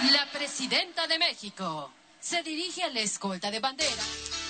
La presidenta de México se dirige a la escolta de bandera.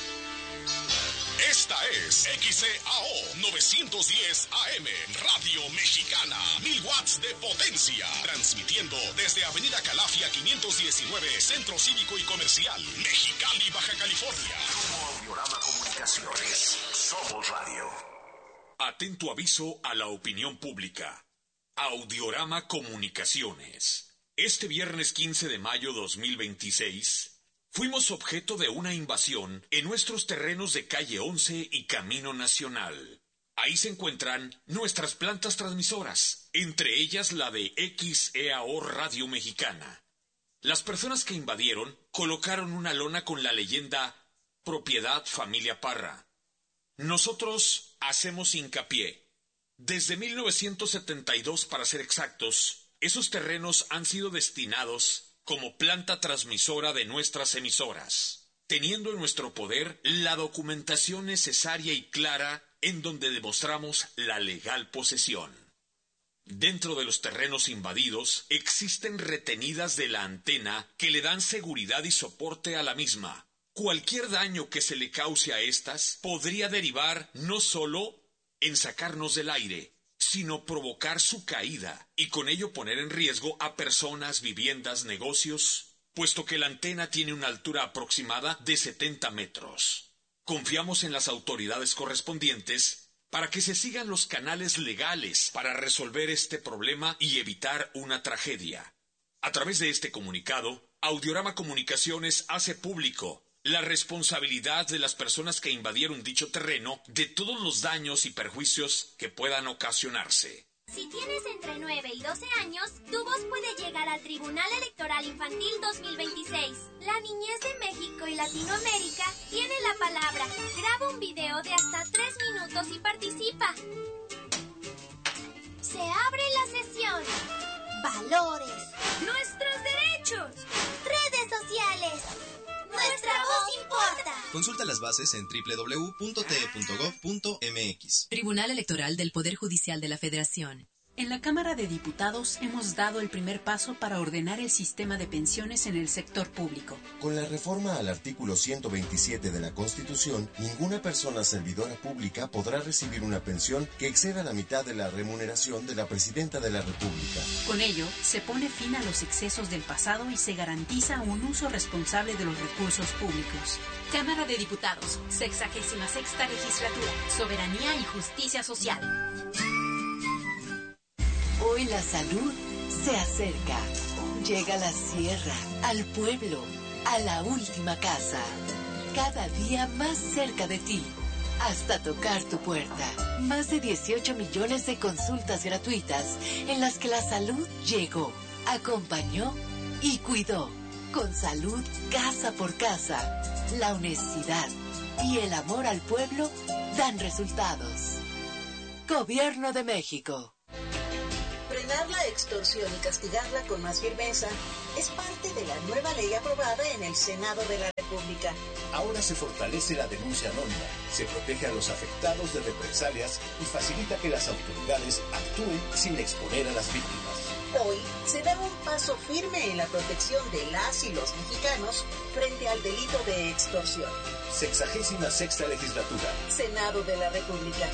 Esta es XCAO 910 AM, Radio Mexicana, 1000 watts de potencia, transmitiendo desde Avenida Calafia 519, Centro Cívico y Comercial, Mexicali, Baja California. Como Audiorama Comunicaciones, somos radio. Atento aviso a la opinión pública. Audiorama Comunicaciones. Este viernes 15 de mayo 2026... fuimos objeto de una invasión en nuestros terrenos de Calle 11 y Camino Nacional. Ahí se encuentran nuestras plantas transmisoras, entre ellas la de XEAO Radio Mexicana. Las personas que invadieron colocaron una lona con la leyenda Propiedad Familia Parra. Nosotros hacemos hincapié. Desde 1972, para ser exactos, esos terrenos han sido destinados como planta transmisora de nuestras emisoras, teniendo en nuestro poder la documentación necesaria y clara en donde demostramos la legal posesión. Dentro de los terrenos invadidos existen retenidas de la antena que le dan seguridad y soporte a la misma. Cualquier daño que se le cause a estas podría derivar no solo en sacarnos del aire, sino provocar su caída y con ello poner en riesgo a personas, viviendas, negocios, puesto que la antena tiene una altura aproximada de 70 metros. Confiamos en las autoridades correspondientes para que se sigan los canales legales para resolver este problema y evitar una tragedia. A través de este comunicado, Audiorama Comunicaciones hace público la responsabilidad de las personas que invadieron dicho terreno de todos los daños y perjuicios que puedan ocasionarse. Si tienes entre 9 y 12 años, tu voz puede llegar al Tribunal Electoral Infantil 2026. La niñez de México y Latinoamérica tiene la palabra. Graba un video de hasta 3 minutos y participa. Se abre la sesión. Valores. Nuestros derechos. Redes sociales. ¡Nuestra voz importa! Consulta las bases en www.te.gov.mx. Tribunal Electoral del Poder Judicial de la Federación. En la Cámara de Diputados hemos dado el primer paso para ordenar el sistema de pensiones en el sector público. Con la reforma al artículo 127 de la Constitución, ninguna persona servidora pública podrá recibir una pensión que exceda la mitad de la remuneración de la Presidenta de la República. Con ello, se pone fin a los excesos del pasado y se garantiza un uso responsable de los recursos públicos. Cámara de Diputados, 66ª Legislatura, Soberanía y Justicia Social. Hoy la salud se acerca. Llega a la sierra, al pueblo, a la última casa. Cada día más cerca de ti, hasta tocar tu puerta. Más de 18 millones de consultas gratuitas en las que la salud llegó, acompañó y cuidó. Con salud casa por casa, la honestidad y el amor al pueblo dan resultados. Gobierno de México. Frenar la extorsión y castigarla con más firmeza es parte de la nueva ley aprobada en el Senado de la República. Ahora se fortalece la denuncia anónima, se protege a los afectados de represalias y facilita que las autoridades actúen sin exponer a las víctimas. Hoy se da un paso firme en la protección de las y los mexicanos frente al delito de extorsión. 66ª Legislatura. Senado de la República.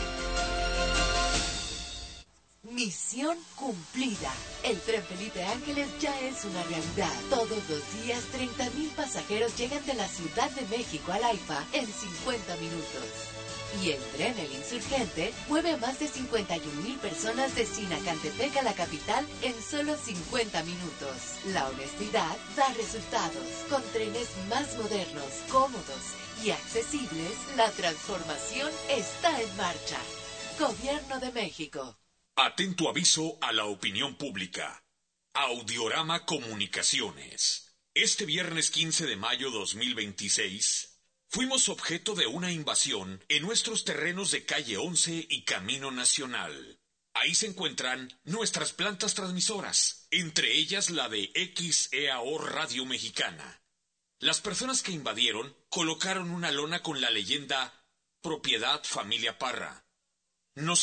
Misión cumplida. El Tren Felipe Ángeles ya es una realidad. Todos los días 30,000 pasajeros llegan de la Ciudad de México al AIFA en 50 minutos. Y el tren El Insurgente mueve a más de 51,000 personas de Sinacantepec a la capital en solo 50 minutos. La honestidad da resultados. Con trenes más modernos, cómodos y accesibles, la transformación está en marcha. Gobierno de México. Atento aviso a la opinión pública. Audiorama Comunicaciones. Este viernes 15 de mayo 2026, fuimos objeto de una invasión en nuestros terrenos de Calle 11 y Camino Nacional. Ahí se encuentran nuestras plantas transmisoras, entre ellas la de XEAO Radio Mexicana. Las personas que invadieron colocaron una lona con la leyenda Propiedad Familia Parra.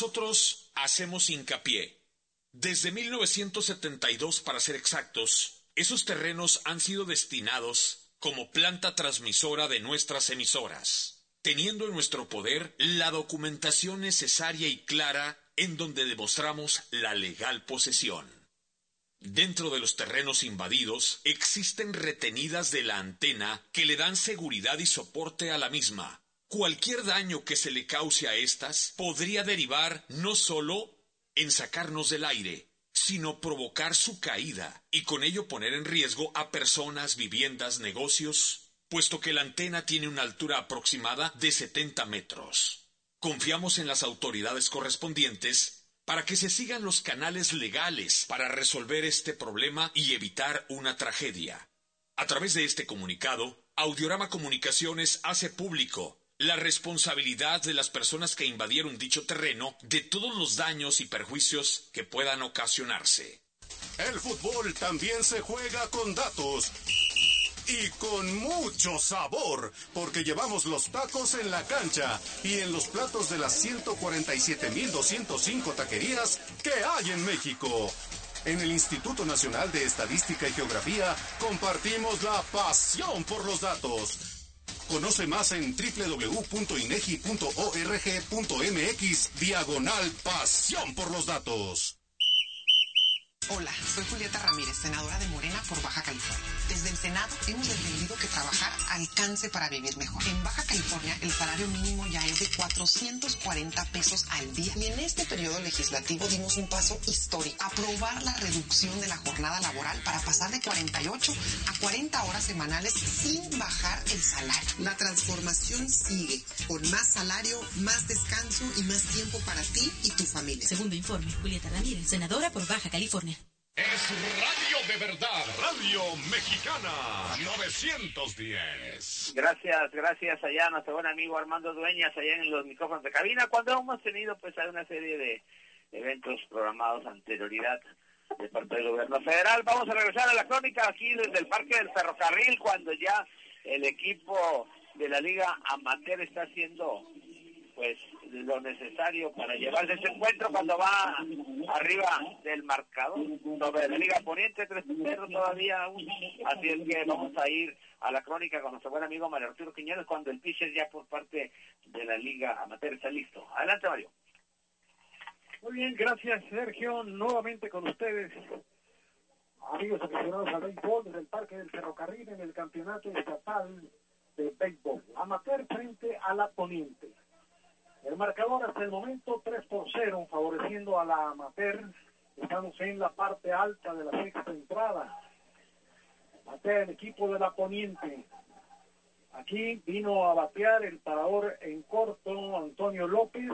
Nosotros hacemos hincapié. Desde 1972, para ser exactos, Esos terrenos han sido destinados como planta transmisora de nuestras emisoras, teniendo en nuestro poder la documentación necesaria y clara en donde demostramos la legal posesión. Dentro de los terrenos invadidos existen retenidas de la antena que le dan seguridad y soporte a la misma. Cualquier daño que se le cause a estas podría derivar no solo en sacarnos del aire, sino provocar su caída y con ello poner en riesgo a personas, viviendas, negocios, puesto que la antena tiene una altura aproximada de 70 metros. Confiamos en las autoridades correspondientes para que se sigan los canales legales para resolver este problema y evitar una tragedia. A través de este comunicado, Audiorama Comunicaciones hace público la responsabilidad de las personas que invadieron dicho terreno de todos los daños y perjuicios que puedan ocasionarse. El fútbol también se juega con datos. Y con mucho sabor, porque llevamos los tacos en la cancha y en los platos de las 147.205 taquerías que hay en México. En el Instituto Nacional de Estadística y Geografía compartimos la pasión por los datos. Conoce más en www.inegi.org.mx/pasión por los datos. Hola, soy Julieta Ramírez, senadora de Morena por Baja California. Desde el Senado hemos defendido que trabajar alcance para vivir mejor. En Baja California el salario mínimo ya es de 440 pesos al día. Y en este periodo legislativo dimos un paso histórico. Aprobar la reducción de la jornada laboral para pasar de 48 a 40 horas semanales sin bajar el salario. La transformación sigue, con más salario, más descanso y más tiempo para ti y tu familia. Segundo informe, Julieta Ramírez, senadora por Baja California. Es radio de verdad, Radio Mexicana 910. Gracias allá a nuestro buen amigo Armando Dueñas, allá en los micrófonos de cabina, cuando hemos tenido pues una serie de eventos programados anterioridad de parte del gobierno federal. Vamos a regresar a la crónica aquí desde el Parque del Ferrocarril, cuando ya el equipo de la Liga Amateur está haciendo pues lo necesario para llevarse ese encuentro cuando va arriba del marcador sobre la Liga Poniente, 3-0 todavía aún. Así es que vamos a ir a la crónica con nuestro buen amigo Mario Arturo Quiñones cuando el pitcher ya por parte de la Liga Amateur está listo. Adelante, Mario. Muy bien, gracias, Sergio. Nuevamente con ustedes, amigos aficionados al béisbol, desde el Parque del Ferrocarril en el Campeonato Estatal de Béisbol. Amateur frente a la Poniente. El marcador hasta el momento 3-0, favoreciendo a la Amateur. Estamos en la parte alta de la sexta entrada. Batea el equipo de la Poniente. Aquí vino a batear el parador en corto, Antonio López.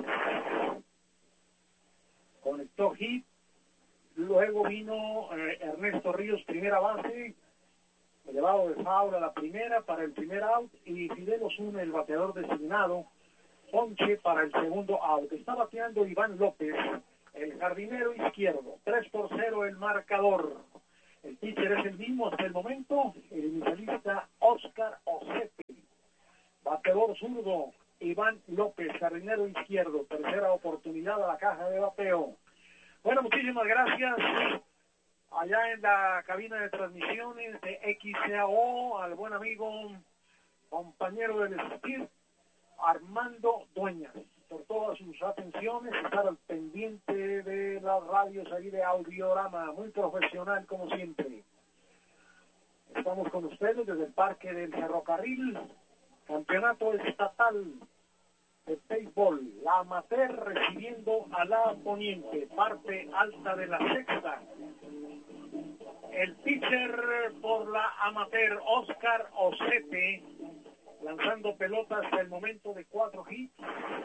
Conectó hit. Luego vino Ernesto Ríos, primera base. Elevado de foul a la primera para el primer out. Y Fidel Osuna, el bateador designado, ponche para el segundo out. Está bateando Iván López, el jardinero izquierdo. 3-0 el marcador. El pitcher es el mismo hasta el momento, el inicialista Oscar Osepe. Bateador zurdo, Iván López, jardinero izquierdo. Tercera oportunidad a la caja de bateo. Bueno, muchísimas gracias. Allá en la cabina de transmisiones de XCAO, al buen amigo, compañero del SPIR, Armando Dueñas, por todas sus atenciones, estar al pendiente de las radios ahí de Audiorama, muy profesional como siempre. Estamos con ustedes desde el Parque del Ferrocarril, Campeonato Estatal de Béisbol, la Amateur recibiendo a la Poniente, parte alta de la sexta. El pitcher por la Amateur, Oscar Osepe, lanzando pelotas hasta el momento de 4 hits.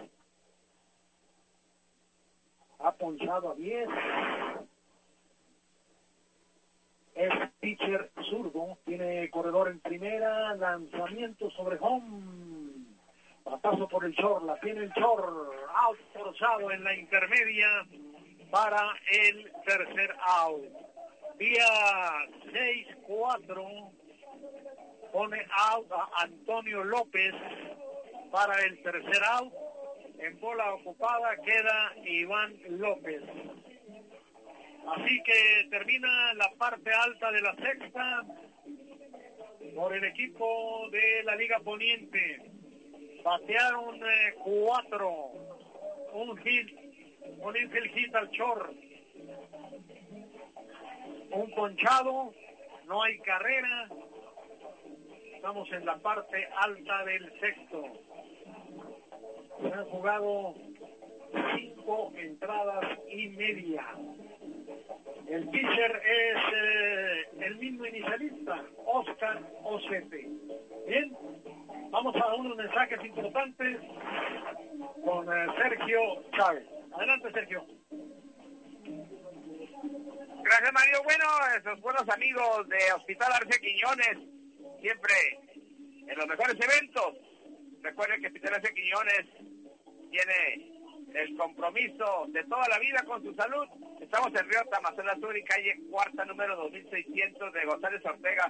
Ha ponchado a 10. Es pitcher zurdo, tiene corredor en primera, lanzamiento sobre home. Batazo por el short, la tiene el short. Out forzado en la intermedia para el tercer out. Vía 6-4. Pone out a Antonio López para el tercer out. En bola ocupada queda Iván López. Así que termina la parte alta de la sexta por el equipo de la Liga Poniente. Batearon 4, un infield hit al short, un ponchado, no hay carrera. Estamos en la parte alta del sexto. Se han jugado 5 entradas y media. El pitcher es el mismo inicialista, Oscar Ocete. Bien, vamos a unos mensajes importantes con Sergio Chávez. Adelante, Sergio. Gracias, Mario. Bueno, esos buenos amigos de Hospital Arce Quiñones, siempre en los mejores eventos. Recuerden que Hospital Arce Quiñones tiene el compromiso de toda la vida con su salud. Estamos en Río Tamazula Sur y calle Cuarta, número 2600 de González Ortega,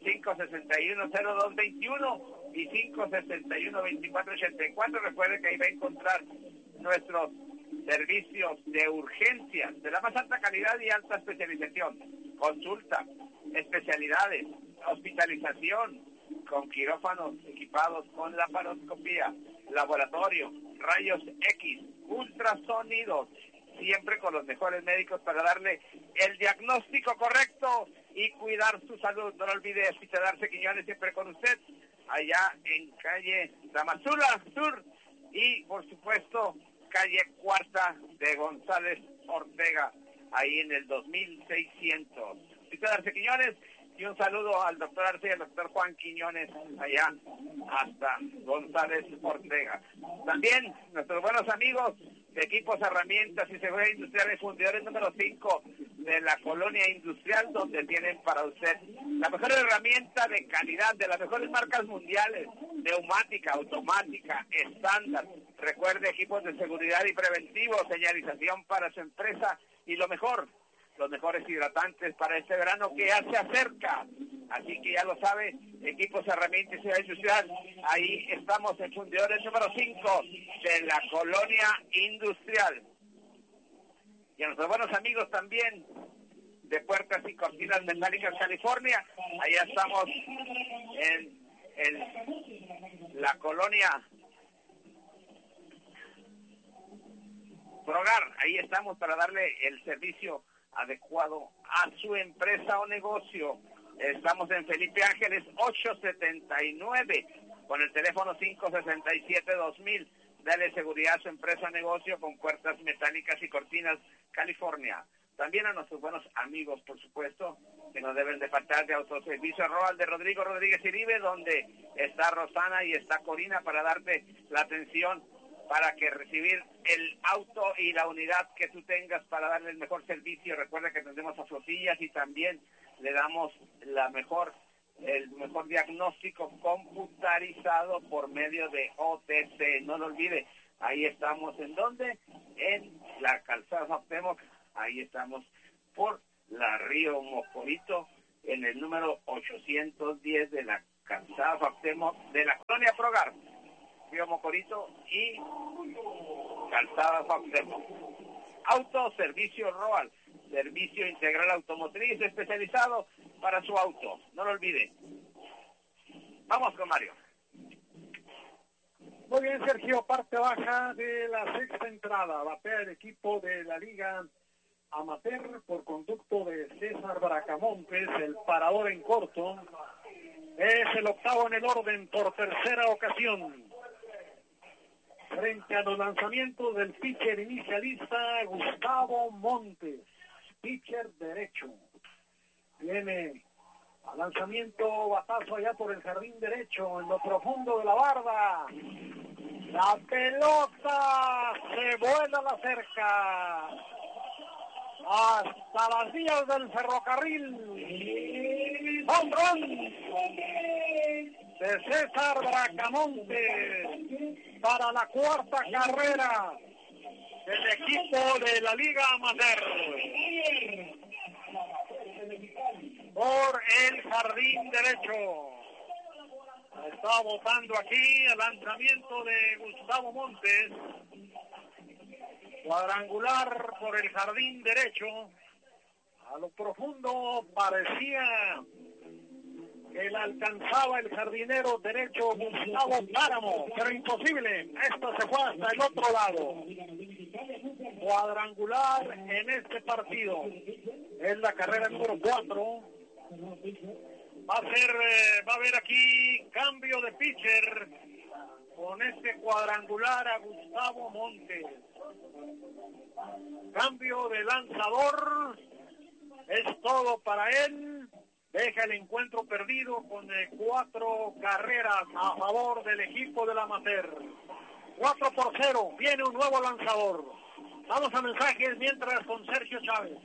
561-0221 y 561-2484. Recuerden que ahí va a encontrar nuestros servicios de urgencias de la más alta calidad y alta especialización. Consulta, especialidades, hospitalización, con quirófanos equipados con laparoscopía, laboratorio, rayos X, ultrasonidos, siempre con los mejores médicos para darle el diagnóstico correcto y cuidar su salud. No lo olvide, Hospital Arce Quiñones, siempre con usted, allá en calle Tamazula Sur y, por supuesto, calle Cuarta de González Ortega, ahí en el 2600. Hospital Arce Quiñones, y un saludo al doctor Arce y al doctor Juan Quiñones, allá hasta González Ortega. También nuestros buenos amigos de Equipos, Herramientas y Seguridad Industriales, fundidores número 5 de la Colonia Industrial, donde tienen para usted la mejor herramienta de calidad, de las mejores marcas mundiales, neumática, automática, estándar. Recuerde, equipos de seguridad y preventivo, señalización para su empresa y lo mejor, los mejores hidratantes para este verano que ya se acerca. Así que ya lo sabe, Equipos, Herramientas y Seguridad Industrial, ahí estamos en fundidores número 5 de la Colonia Industrial. Y a nuestros buenos amigos también de Puertas y Cortinas Metálicas California, allá estamos en la Colonia Progar, ahí estamos para darle el servicio adecuado a su empresa o negocio. Estamos en Felipe Ángeles 879 con el teléfono 567-2000. Dale seguridad a su empresa o negocio con Puertas Metálicas y Cortinas California. También a nuestros buenos amigos, por supuesto, que no deben de faltar, de Autoservicio Roal de Rodrigo Rodríguez Iribe, donde está Rosana y está Corina para darte la atención, para que recibir el auto y la unidad que tú tengas para darle el mejor servicio. Recuerda que atendemos a flotillas y también le damos el mejor diagnóstico computarizado por medio de OTC. No lo olvide, ahí estamos. ¿En dónde? En la calzada Cuauhtémoc. Ahí estamos por la Río Mocorito, en el número 810 de la calzada Cuauhtémoc de la Colonia Progar. Río Mocorito y calzada Cuauhtémoc. Autoservicio Roal, servicio integral automotriz especializado para su auto. No lo olvide. Vamos con Mario. Muy bien, Sergio, parte baja de la sexta entrada. Batea el equipo de la Liga Amateur por conducto de César Bracamontes. El parador en corto es el octavo en el orden por tercera ocasión. Frente a los lanzamientos del pitcher inicialista Gustavo Montes, pitcher derecho. Viene al lanzamiento, batazo allá por el jardín derecho, en lo profundo de la barda. La pelota se vuela a la cerca, hasta las vías del ferrocarril. ¡Home run de César Bracamontes para la cuarta carrera del equipo de la Liga Amateur! Por el jardín derecho. Está votando aquí el lanzamiento de Gustavo Montes. Cuadrangular por el jardín derecho. A lo profundo parecía que la alcanzaba el jardinero derecho Gustavo Páramo, pero imposible. Esto se fue hasta el otro lado. Cuadrangular en este partido. Es la carrera número 4. Va a haber aquí cambio de pitcher con este cuadrangular a Gustavo Montes. Cambio de lanzador. Es todo para él. Deja el encuentro perdido con 4 carreras a favor del equipo del amateur. 4-0. Viene un nuevo lanzador. Vamos a mensajes mientras con Sergio Chávez.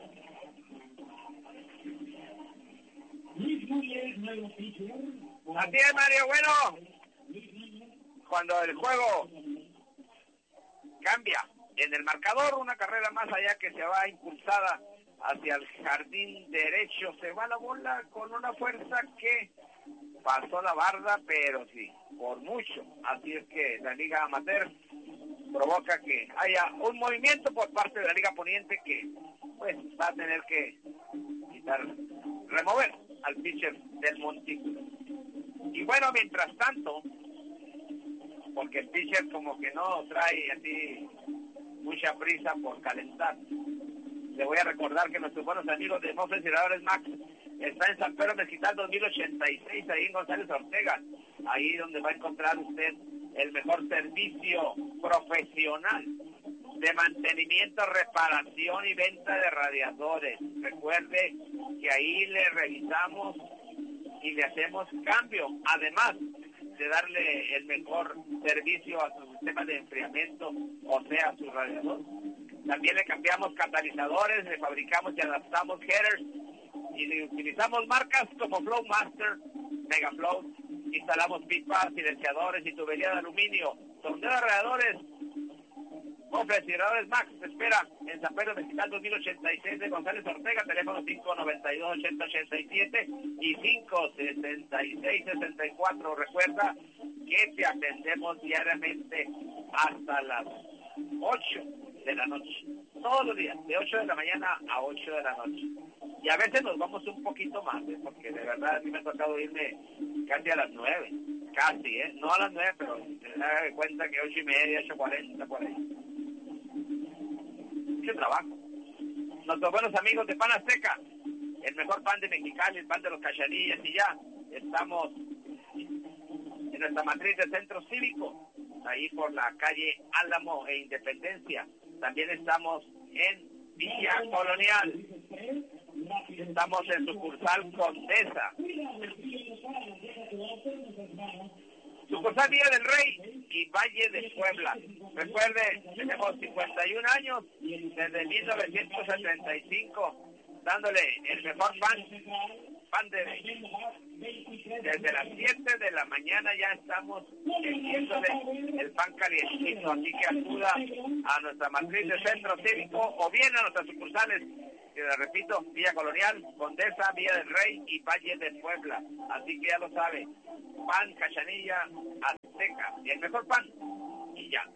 Así es, Mario. Bueno, cuando el juego cambia en el marcador, una carrera más allá que se va impulsada hacia el jardín derecho, se va la bola con una fuerza que pasó la barda, pero sí, por mucho. Así es que la Liga Amateur provoca que haya un movimiento por parte de la Liga Poniente que pues va a tener que remover al pitcher del montículo. Y bueno, mientras tanto, porque el pitcher como que no trae así mucha prisa por calentar, le voy a recordar que nuestros buenos amigos de Mofles Tiradores Max está en San Pedro Mezquital 2086, ahí en González Ortega, ahí donde va a encontrar usted el mejor servicio profesional de mantenimiento, reparación y venta de radiadores. Recuerde que ahí le revisamos y le hacemos cambio, además de darle el mejor servicio a su sistema de enfriamiento, o sea, a su radiador. También le cambiamos catalizadores, le fabricamos y adaptamos headers y le utilizamos marcas como Flowmaster, Megaflow. Instalamos pipas, silenciadores y tubería de aluminio. Torneo de radiadores, Mofles Tiradores Max te espera en San Pedro Mezquital 2086 de González Ortega, teléfono 592-8087 y 566-64. Recuerda que te atendemos diariamente hasta las 8 de la noche, todos los días, de 8 de la mañana a 8 de la noche. Y a veces nos vamos un poquito más, porque de verdad a mí me ha tocado irme casi a las 9, casi, no a las 9, pero se da de cuenta que 8:30, 8:40, por ahí. Mucho trabajo. Nuestros buenos amigos de Pan Azteca, el mejor pan de Mexicali, el pan de los Cachanillas, y ya estamos en nuestra matriz del Centro Cívico, ahí por la calle Álamo e Independencia. También estamos en Villa Colonial. Estamos en sucursal Condesa. Sucursal Villa del Rey y Valle de Puebla. Recuerde, tenemos 51 años desde 1975 dándole el mejor pan desde las 7 de la mañana ya estamos vendiéndole el pan calientito, así que acuda a nuestra matriz de Centro Cívico o bien a nuestras sucursales, que les repito, Villa Colonial, Condesa, Villa del Rey y Valle de Puebla. Así que ya lo sabe, pan Cachanilla Azteca, y el mejor pan, y ya.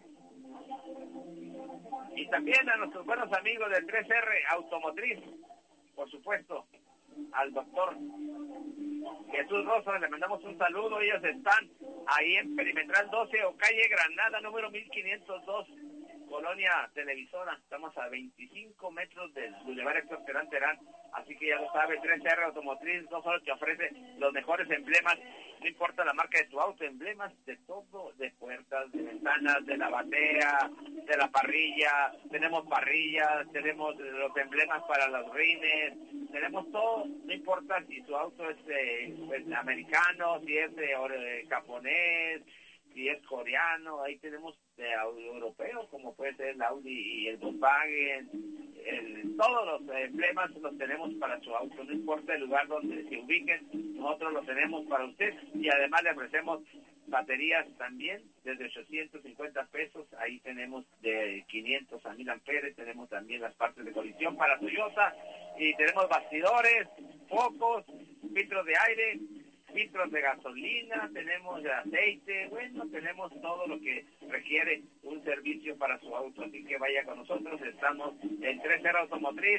Y también a nuestros buenos amigos del 3R Automotriz, por supuesto, al doctor Jesús Rosa, le mandamos un saludo. Ellos están ahí en Perimetral 12 o calle Granada, número 1502, Colonia Televisora. Estamos a 25 metros del Boulevard Héctor Terán Terán, así que ya lo sabe, 3R Automotriz no solo te ofrece los mejores emblemas, no importa la marca de tu auto, emblemas de todo, de puertas, de ventanas, de la batea, de la parrilla, tenemos parrillas, tenemos los emblemas para los rines, tenemos todo, no importa si tu auto es pues, americano, si es japonés, si es coreano, ahí tenemos europeo, como puede ser el Audi y el Volkswagen, todos los emblemas los tenemos para su auto, no importa el lugar donde se ubiquen, nosotros los tenemos para usted, y además le ofrecemos baterías también desde 850 pesos, ahí tenemos de 500 a 1000 amperes, tenemos también las partes de colisión para Toyota, y tenemos bastidores, focos, filtros de aire, filtros de gasolina, tenemos de aceite, bueno, tenemos todo lo que requiere un servicio para su auto, así que vaya con nosotros. Estamos en 3R Automotriz,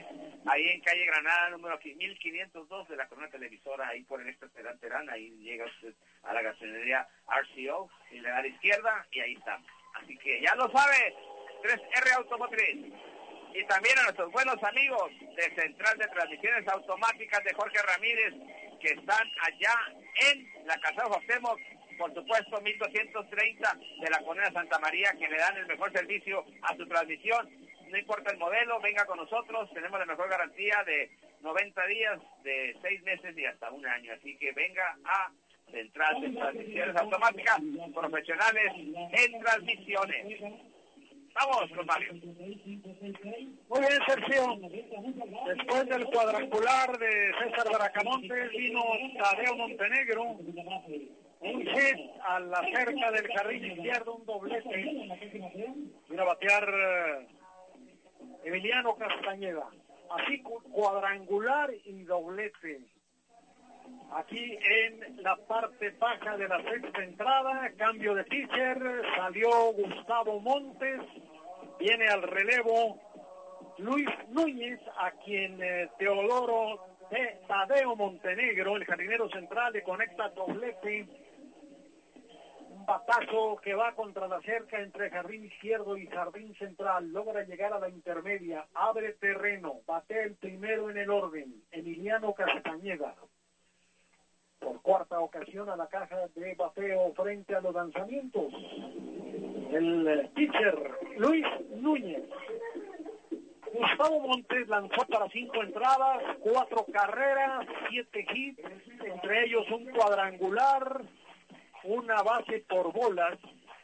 ahí en calle Granada, número 1502 de la Corona Televisora, ahí por el Extra Terán, ahí llega usted a la gasolinería RCO, y le da a la izquierda, y ahí estamos. Así que ya lo sabe, 3R Automotriz. Y también a nuestros buenos amigos de Central de Transmisiones Automáticas de Jorge Ramírez, que están allá en la Calzada Cuauhtémoc, por supuesto 1230 de la Colonia Santa María, que le dan el mejor servicio a su transmisión. No importa el modelo, venga con nosotros, tenemos la mejor garantía de 90 días, de 6 meses y hasta un año. Así que venga a Central de Transmisiones Automáticas, profesionales en transmisiones. Vamos con Mario. Muy bien, Sergio. Después del cuadrangular de César Bracamontes vino Tadeo Montenegro. Un hit a la cerca del carril izquierdo, un doblete. Vino a batear Emiliano Castañeda. Así cuadrangular y doblete. Aquí en la parte baja de la sexta entrada, cambio de pitcher, salió Gustavo Montes, viene al relevo Luis Núñez, a quien Teodoro Tadeo Montenegro, el jardinero central, le conecta doblete. Un batazo que va contra la cerca entre jardín izquierdo y jardín central, logra llegar a la intermedia, abre terreno, batea el primero en el orden, Emiliano Castañeda. Por cuarta ocasión a la caja de bateo frente a los lanzamientos. El pitcher Luis Núñez. Gustavo Montes lanzó para 5 entradas, 4 carreras, 7 hits, entre ellos un cuadrangular, una base por bolas.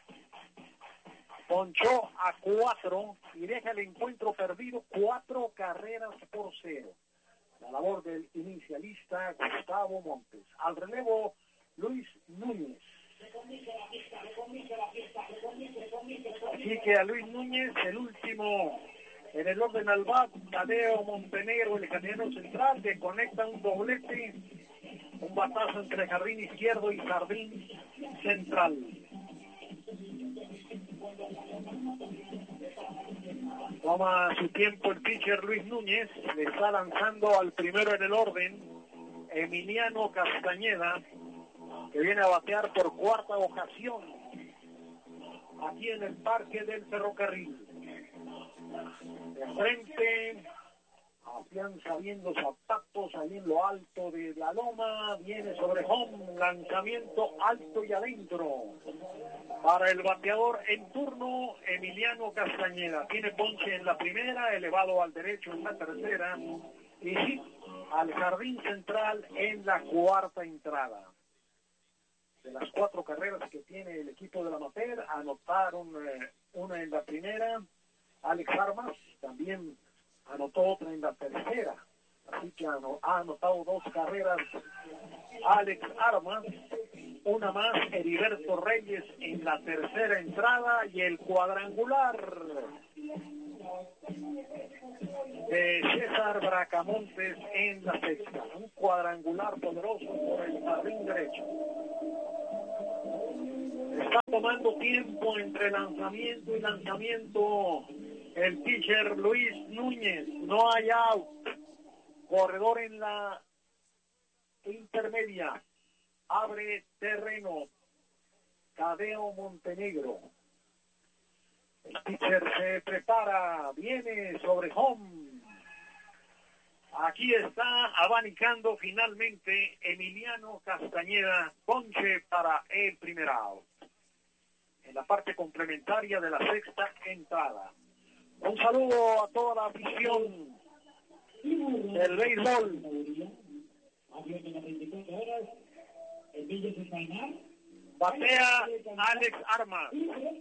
Ponchó a 4 y deja el encuentro perdido 4 carreras por 0. La labor del inicialista Gustavo Montes. Al relevo, Luis Núñez. Así que a Luis Núñez, el último en el orden al bat, Tadeo Montenegro, el jardinero central, que conecta un doblete, un batazo entre jardín izquierdo y jardín central. Toma su tiempo el pitcher Luis Núñez, le está lanzando al primero en el orden, Emiliano Castañeda, que viene a batear por cuarta ocasión aquí en el Parque del Ferrocarril. De frente, afianza bien los zapatos ahí en lo alto de la loma, viene sobre home, lanzamiento alto y adentro. Para el bateador en turno, Emiliano Castañeda. Tiene ponche en la primera, elevado al derecho en la tercera, y hit al jardín central en la cuarta entrada. De las 4 carreras que tiene el equipo de la Mater, anotaron una en la primera, Alex Armas, también anotó otra en la tercera. Así que ha anotado 2 carreras Alex Armas, una más Heriberto Reyes en la tercera entrada, y el cuadrangular de César Bracamontes en la sexta. Un cuadrangular poderoso por el jardín derecho. Está tomando tiempo entre lanzamiento y lanzamiento el pitcher Luis Núñez. No hay out. Corredor en la intermedia. Abre terreno Tadeo Montenegro. El pitcher se prepara, viene sobre home. Aquí está abanicando finalmente Emiliano Castañeda, ponche para el primer out. En la parte complementaria de la sexta entrada. Un saludo a toda la afición del béisbol. Batea Alex Armas.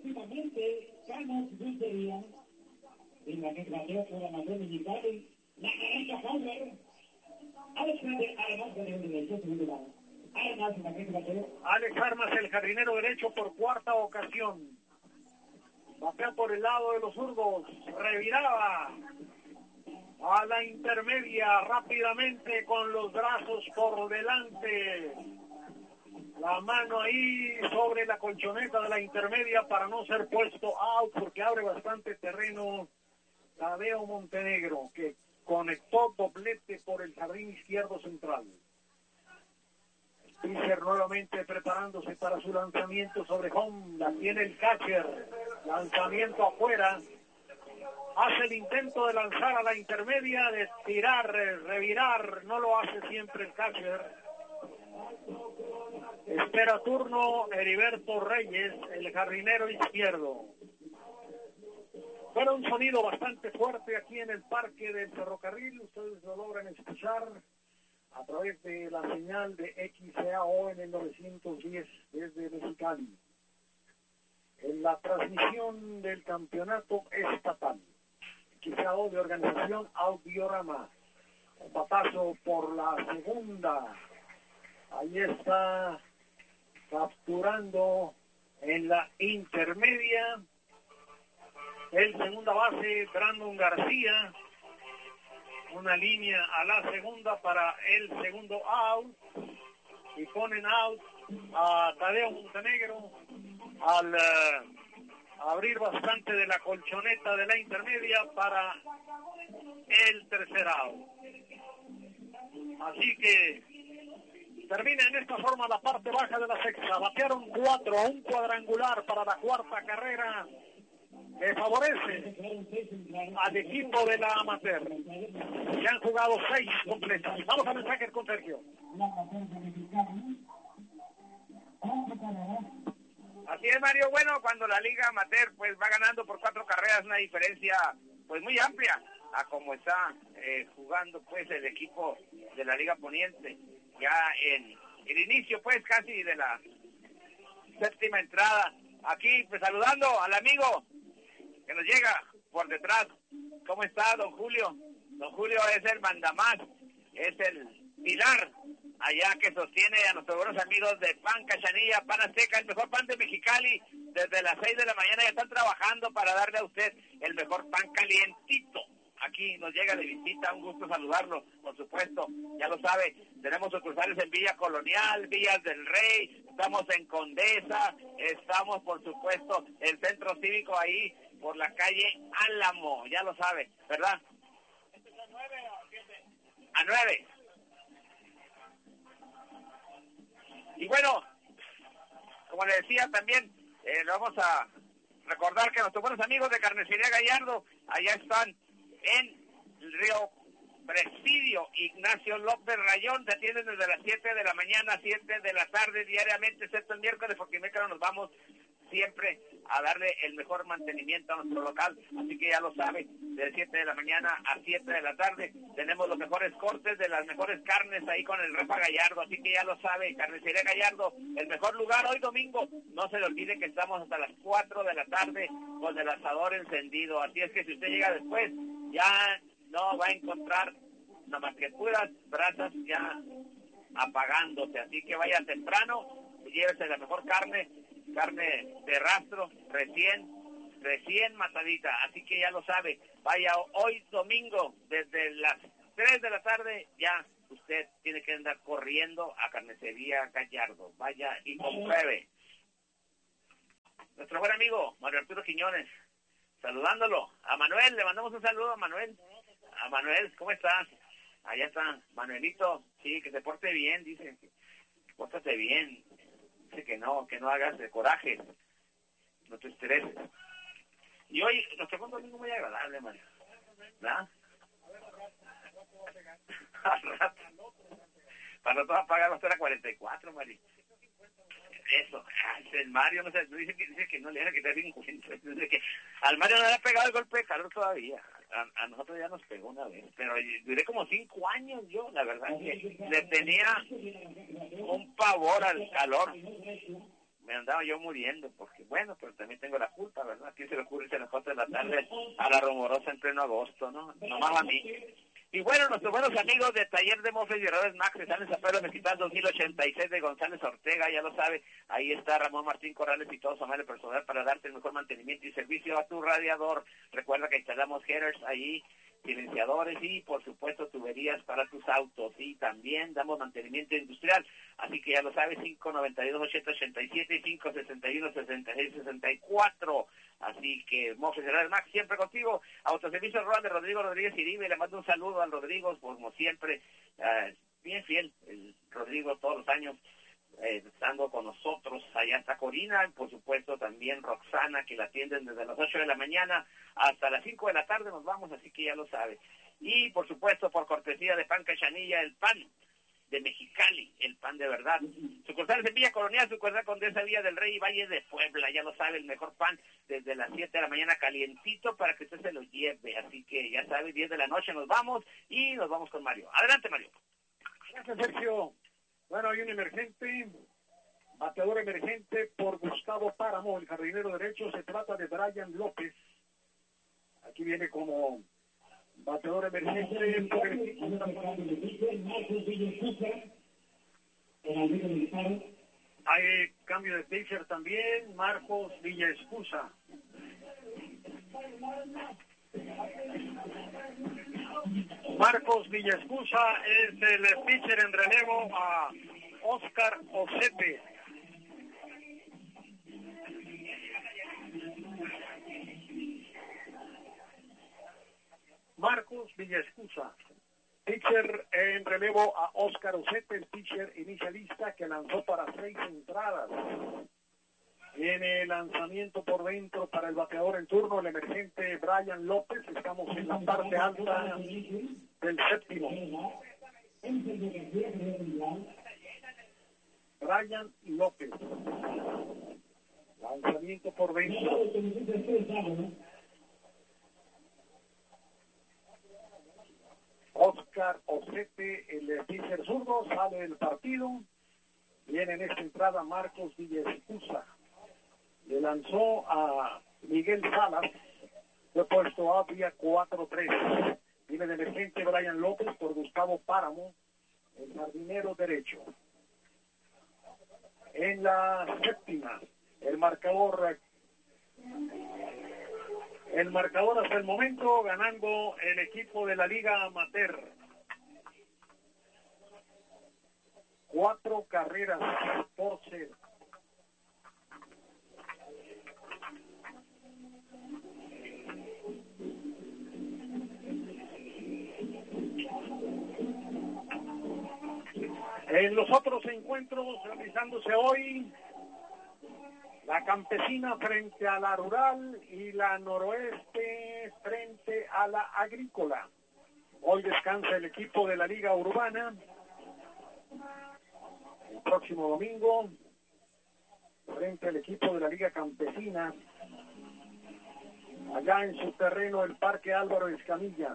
Alex Armas, el jardinero derecho, por cuarta ocasión. Batea por el lado de los zurdos. Reviraba a la intermedia rápidamente con los brazos por delante. La mano ahí sobre la colchoneta de la intermedia para no ser puesto out, porque abre bastante terreno Tadeo Montenegro, que conectó doblete por el jardín izquierdo central. Springer nuevamente preparándose para su lanzamiento sobre home. La tiene el catcher. Lanzamiento afuera. Hace el intento de lanzar a la intermedia, de tirar, revirar. No lo hace siempre el catcher. Espera turno Heriberto Reyes, el jardinero izquierdo. Bueno, un sonido bastante fuerte aquí en el parque del ferrocarril. Ustedes lo logran escuchar a través de la señal de XCAO en el 910 desde Mexicali. En la transmisión del campeonato estatal. XCAO de organización Audiorama. Un batazo por la segunda. Ahí está capturando en la intermedia el segunda base Brandon García. Una línea a la segunda para el segundo out. Y ponen out a Tadeo Montenegro al abrir bastante de la colchoneta de la intermedia para el tercer out. Así que termina en esta forma la parte baja de la sexta. Batearon 4, un cuadrangular para la cuarta carrera que favorece al equipo de la amateur. Ya han jugado 6 completas. Vamos a mensajes con Sergio. Así es, Mario. Bueno, cuando la liga amateur pues va ganando por 4 carreras, una diferencia pues muy amplia a como está jugando pues el equipo de la Liga Poniente. Ya en el inicio pues casi de la séptima entrada. Aquí pues saludando al amigo que nos llega por detrás. ¿Cómo está, don Julio? Don Julio es el mandamás, es el pilar allá que sostiene a nuestros buenos amigos de Pan Cachanilla, Pan Azteca, el mejor pan de Mexicali. Desde las 6 de la mañana ya están trabajando para darle a usted el mejor pan calientito. Aquí nos llega de visita, un gusto saludarlo, por supuesto, ya lo sabe, tenemos sucursales en Villa Colonial, Villas del Rey, estamos en Condesa, estamos por supuesto en el Centro Cívico ahí, por la calle Álamo, ya lo sabe, ¿verdad? A 9. Y bueno, como le decía también, vamos a recordar que nuestros buenos amigos de Carnicería Gallardo, allá están en el Río Presidio Ignacio López Rayón, se atienden desde las 7 de la mañana a 7 de la tarde diariamente, excepto el miércoles, porque el miércoles nos vamos siempre a darle el mejor mantenimiento a nuestro local, así que ya lo sabe, de 7 de la mañana a 7 de la tarde tenemos los mejores cortes de las mejores carnes ahí con el Refa Gallardo, así que ya lo sabe, Carnicería Gallardo, el mejor lugar hoy domingo, no se le olvide que estamos hasta las 4 de la tarde con el asador encendido, así es que si usted llega después, ya no va a encontrar nada más que puras brasas ya apagándose, así que vaya temprano, llévese la mejor carne de rastro, recién matadita, así que ya lo sabe, vaya hoy domingo desde las 3 de la tarde, ya usted tiene que andar corriendo a Carnicería Gallardo, vaya y compruebe. Nuestro buen amigo Mario Arturo Quiñones, saludándolo, a Manuel, le mandamos un saludo a Manuel, ¿cómo estás? Allá está, Manuelito, sí, que se porte bien, dice, pórtate bien. Dice que no hagas de coraje, no te estreses. Y hoy, nuestro segundo domingo muy agradable, Mario. ¿Verdad? Al rato. Para nosotros va a pagar hasta la 44, Mario. Eso, el Mario no sé, dice que no le deja quitar 50. Dice que al Mario no le ha pegado el golpe de calor todavía. A nosotros ya nos pegó una vez, pero duré como 5 años yo, la verdad que le tenía un pavor al calor. Me andaba yo muriendo, porque bueno, pero también tengo la culpa, ¿verdad? ¿A quién se le ocurre irse a las 4 de la tarde a la Rumorosa en pleno agosto, no? Nomás a mí. Y bueno, nuestros buenos amigos de Taller de Mofles y Herradores Max están en San Pedro Mezquitán 2086 de González Ortega, ya lo sabe, ahí está Ramón Martín Corrales y todo su amable personal para darte el mejor mantenimiento y servicio a tu radiador. Recuerda que instalamos headers ahí silenciadores y, por supuesto, tuberías para tus autos. Y también damos mantenimiento industrial. Así que ya lo sabes, 592-8087 y 561-6664. Así que, Mofes Gerard Max, siempre contigo. Autoservicio Rural de Rodrigo Rodríguez Iribe. Le mando un saludo al Rodrigo, como siempre, bien fiel, el Rodrigo todos los años, estando con nosotros. Allá está Corina, y por supuesto también Roxana, que la atienden desde las 8 de la mañana hasta las 5 de la tarde nos vamos, así que ya lo sabe. Y por supuesto, por cortesía de Pan Cachanilla, el pan de Mexicali, el pan de verdad. Sucursales en Villa Colonial, sucursal Condesa, Villa del Rey y Valle de Puebla, ya lo sabe, el mejor pan desde las 7 de la mañana calientito para que usted se lo lleve. Así que ya sabe, 10 de la noche nos vamos y nos vamos con Mario. Adelante, Mario. Gracias, Sergio. Bueno, hay un emergente, bateador emergente por Gustavo Páramo, el jardinero derecho. Se trata de Brian López. Aquí viene como bateador emergente por el equipo. Hay cambio de pitcher también, Marcos Villaescusa. Marcos Villaescusa es el pitcher en relevo a Oscar Osepe. Marcos Villaescusa, pitcher en relevo a Oscar Osepe, el pitcher inicialista que lanzó para 6 entradas. Viene lanzamiento por dentro para el bateador en turno, el emergente Brian López. Estamos en la parte alta del séptimo. Brian López. Lanzamiento por dentro. Oscar Osepe, el pitcher zurdo, sale del partido. Viene en esta entrada Marcos Villaescusa. Le lanzó a Miguel Salas, fue puesto a vía 4-3. Viene de emergente Brian López por Gustavo Páramo, el jardinero derecho. En la séptima, el marcador hasta el momento ganando el equipo de la Liga Amateur. 4 carreras por 0. En los otros encuentros realizándose hoy, la Campesina frente a la Rural y la Noroeste frente a la Agrícola. Hoy descansa el equipo de la Liga Urbana. El próximo domingo, frente al equipo de la Liga Campesina, allá en su terreno, el Parque Álvaro Escamilla.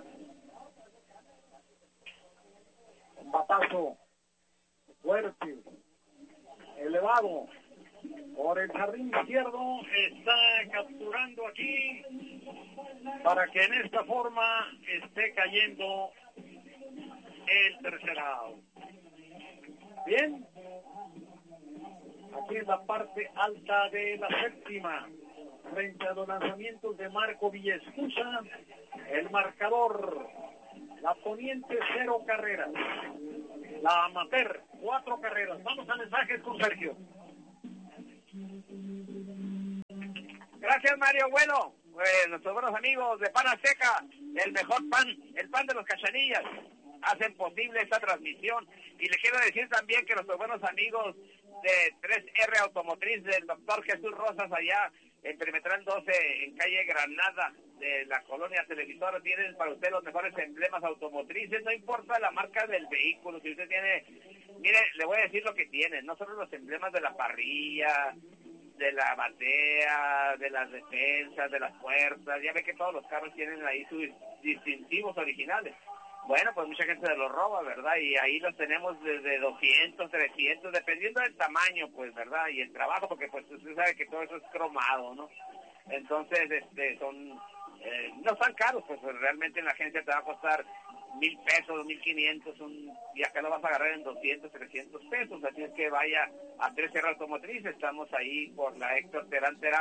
Un batazo fuerte, elevado, por el jardín izquierdo, está capturando aquí para que en esta forma esté cayendo el tercer out. Bien, aquí en la parte alta de la séptima, frente a los lanzamientos de Marco Villaescusa, el marcador, la Poniente 0 carreras, la Amateur 4 carreras. Vamos a mensajes con Sergio. Gracias, Mario. Bueno, nuestros buenos amigos de Pan Azteca, el mejor pan, el pan de los Cachanillas, hacen posible esta transmisión. Y le quiero decir también que nuestros buenos amigos de 3R Automotriz del doctor Jesús Rosas, allá en Perimetral 12, en calle Granada, de la colonia Televisor, tienen para usted los mejores emblemas automotrices, no importa la marca del vehículo. Si usted tiene, mire, le voy a decir lo que tienen, no solo los emblemas de la parrilla, de la batea, de las defensas, de las puertas, ya ve que todos los carros tienen ahí sus distintivos originales. Bueno, pues mucha gente se los roba, ¿verdad? Y ahí los tenemos desde 200, 300, dependiendo del tamaño, pues, ¿verdad? Y el trabajo, porque pues usted sabe que todo eso es cromado, ¿no? Entonces, son, no están caros, pues realmente en la agencia te va a costar 1,000 pesos, 1,500, y acá lo vas a agarrar en 200, 300 pesos, así es que vaya a 3R Automotriz. Estamos ahí por la Héctor Terán,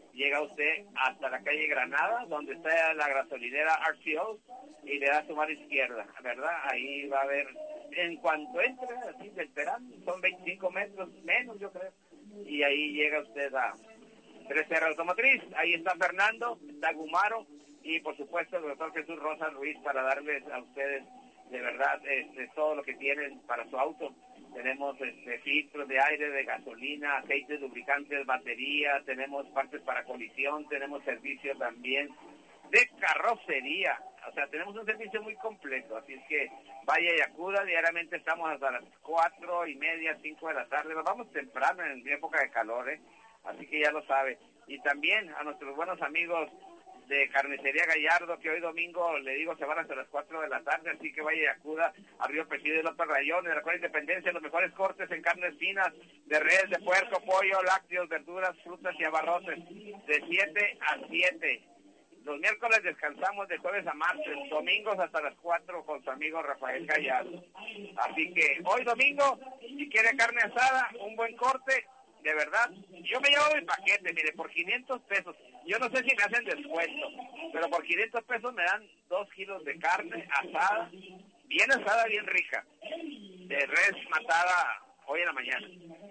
llega usted hasta la calle Granada, donde está la gasolinera RCO, y le da su mano izquierda, ¿verdad? Ahí va a haber, en cuanto entre, así del verano, son 25 metros menos, yo creo, y ahí llega usted a 3R Automotriz. Ahí está Fernando, está Gumaro, y por supuesto el doctor Jesús Rosa Ruiz para darles a ustedes de verdad todo lo que tienen para su auto. Tenemos filtros de aire, de gasolina, aceites, lubricantes, baterías, tenemos partes para colisión, tenemos servicio también de carrocería. O sea, tenemos un servicio muy completo, así es que vaya y acuda. Diariamente estamos hasta las 4:30, 5 de la tarde. Nos vamos temprano en época de calor, así que ya lo sabe. Y también a nuestros buenos amigos de Carnicería Gallardo, que hoy domingo, le digo, se van hasta las 4 de la tarde, así que vaya y acuda a Río Presidio López Rayón, en la Cual Independencia, los mejores cortes en carnes finas, de res, de puerco, pollo, lácteos, verduras, frutas y abarrotes, de 7 a 7. Los miércoles descansamos de jueves a martes, domingos hasta las 4 con su amigo Rafael Gallardo. Así que hoy domingo, si quiere carne asada, un buen corte, de verdad, yo me llevo mi paquete, mire, por 500 pesos, yo no sé si me hacen descuento, pero por 500 pesos me dan 2 kilos de carne asada, bien rica, de res matada hoy en la mañana,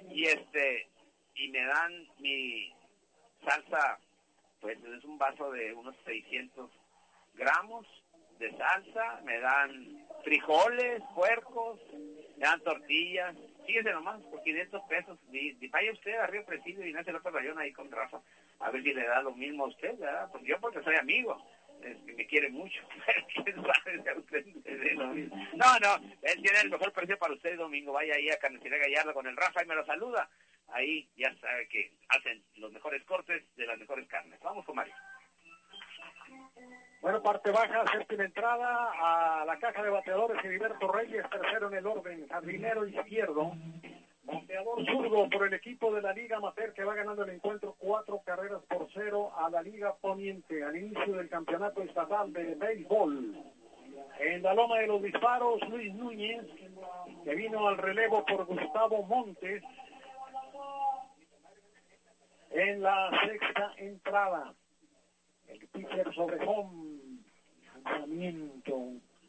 y me dan mi salsa, pues es un vaso de unos 600 gramos de salsa, me dan frijoles, puercos, me dan tortillas. Fíjese nomás, por 500 pesos, y vaya usted a Río Presidio y Ignacio López Rayón ahí con Rafa, a ver si le da lo mismo a usted, ¿verdad? Pues yo porque soy amigo, me quiere mucho, ¿quién sabe si a usted le dé lo mismo? No, él tiene el mejor precio para usted el domingo, vaya ahí a Carnicería Gallardo con el Rafa y me lo saluda, ahí ya sabe que hacen los mejores cortes de las mejores carnes. Vamos con Mario. Bueno, parte baja, séptima entrada a la caja de bateadores, Heriberto Reyes, tercero en el orden, jardinero izquierdo, bateador zurdo por el equipo de la Liga Amateur, que va ganando el encuentro 4-0 a la Liga Poniente, al inicio del campeonato estatal de béisbol. En la loma de los disparos, Luis Núñez, que vino al relevo por Gustavo Montes, en la sexta entrada. El pitcher sobre home, lanzamiento,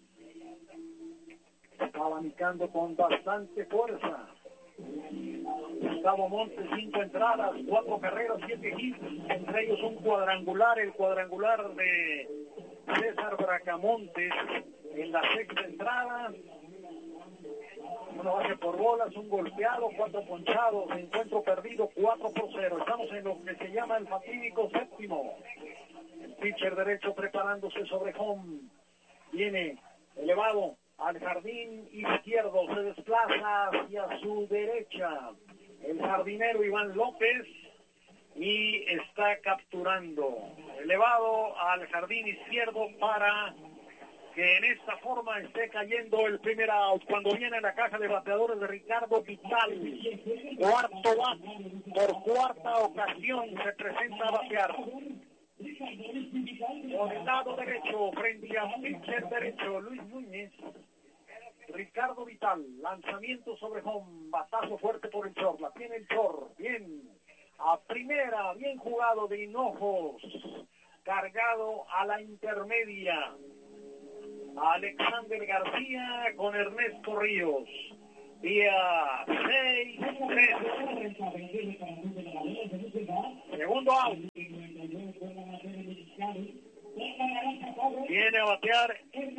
está abanicando con bastante fuerza. Gustavo Montes, 5 entradas, 4 carreras, 7 hits, entre ellos un cuadrangular, el cuadrangular de César Bracamontes en la sexta entrada. Una base por bolas, un golpeado, 4 ponchados, encuentro perdido 4-0. Estamos en lo que se llama el fatídico séptimo. El pitcher derecho preparándose sobre home. Viene elevado al jardín izquierdo. Se desplaza hacia su derecha el jardinero Iván López y está capturando. Elevado al jardín izquierdo para que en esta forma esté cayendo el primer out. Cuando viene la caja de bateadores de Ricardo Vital, cuarto bat, por cuarta ocasión se presenta a batear. Por el lado derecho, frente a pitcher derecho, Luis Núñez. Ricardo Vital, lanzamiento sobre home, batazo fuerte por el short, la tiene el short, bien, a primera, bien jugado de Hinojos, cargado a la intermedia. Alexander García con Ernesto Ríos. Vía 6-3. Segundo out. Viene a batear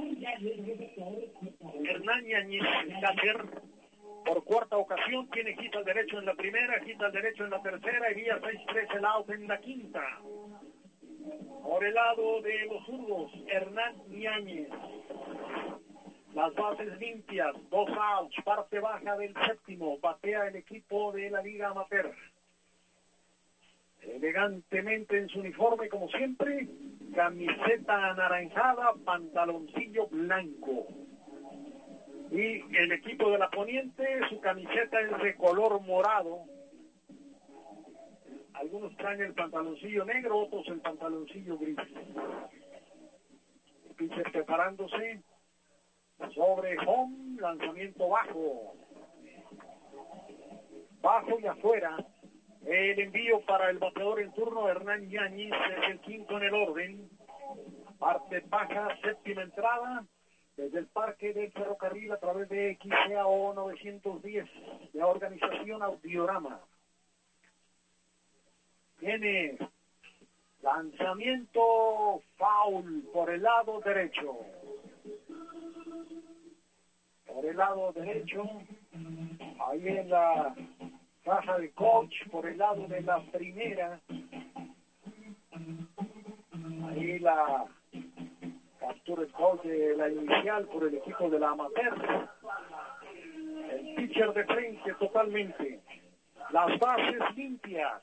Hernán Yañez, el catcher. Por cuarta ocasión tiene hit al derecho en la primera, hit al derecho en la tercera y vía 6-3 el out en la quinta. Por el lado de los zurdos, Hernán Yañez. Las bases limpias, 2 outs, parte baja del séptimo, batea el equipo de la Liga Amateur. Elegantemente en su uniforme, como siempre, camiseta anaranjada, pantaloncillo blanco. Y el equipo de la Poniente, su camiseta es de color morado. Algunos traen el pantaloncillo negro, otros el pantaloncillo gris. El pitcher preparándose sobre home, lanzamiento bajo y afuera. El envío para el bateador en turno, Hernán Yáñez, es el quinto en el orden. Parte baja, séptima entrada, desde el Parque del Ferrocarril a través de XCAO 910, de la organización Audiorama. Tiene lanzamiento foul por el lado derecho. Por el lado derecho, ahí en la caja de coach, por el lado de la primera. Ahí la captura el coach de la inicial por el equipo de la amateur. El pitcher de frente totalmente. Las bases limpias.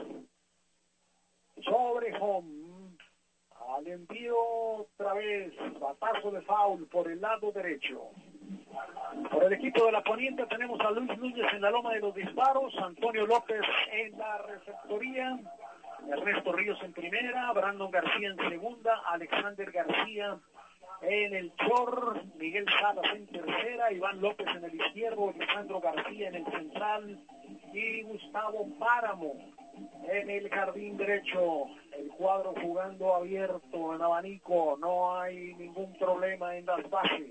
Sobre home. Al envío otra vez. Batazo de foul por el lado derecho. Por el equipo de la Poniente tenemos a Luis Núñez en la loma de los disparos, Antonio López en la receptoría, Ernesto Ríos en primera, Brandon García en segunda, Alexander García en el short, Miguel Salas en tercera, Iván López en el izquierdo, Alejandro García en el central y Gustavo Páramo en el jardín derecho. El cuadro jugando abierto en abanico, no hay ningún problema en las bases.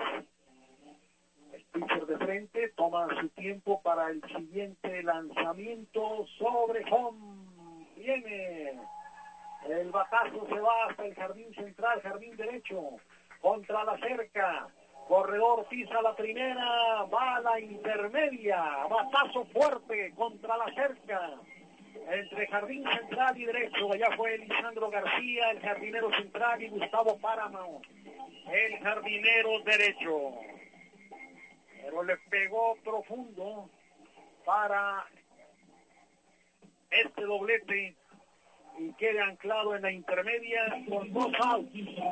El pitcher de frente toma su tiempo para el siguiente lanzamiento sobre home. Viene. El batazo se va hasta el jardín central, jardín derecho. Contra la cerca. Corredor pisa la primera. Va a la intermedia. Batazo fuerte contra la cerca. Entre jardín central y derecho. Allá fue Lisandro García, el jardinero central, y Gustavo Páramo, el jardinero derecho. Pero le pegó profundo para este doblete y quede anclado en la intermedia con 2 outs.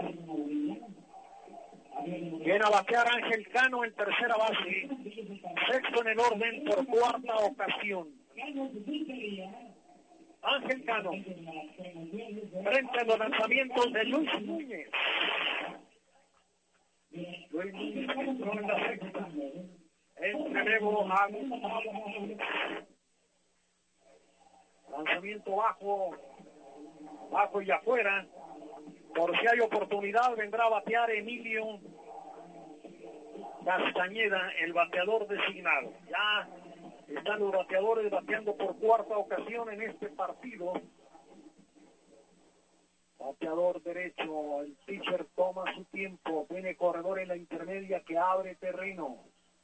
Viene a batear Ángel Cano en tercera base, sexto en el orden por cuarta ocasión. Ángel Cano frente a los lanzamientos de Luis Núñez. Luis Núñez entró en la sexta. Entre Bebo a lanzamiento bajo y afuera. Por si hay oportunidad, vendrá a batear Emilio Castañeda, el bateador designado. Ya están los bateadores bateando por cuarta ocasión en este partido. Bateador derecho, el pitcher toma su tiempo, tiene corredor en la intermedia que abre terreno.